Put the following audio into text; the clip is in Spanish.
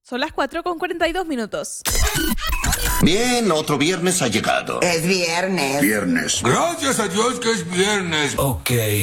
Son las 4:42. Bien, otro viernes ha llegado. Es viernes. Viernes. Gracias a Dios que es viernes. Ok.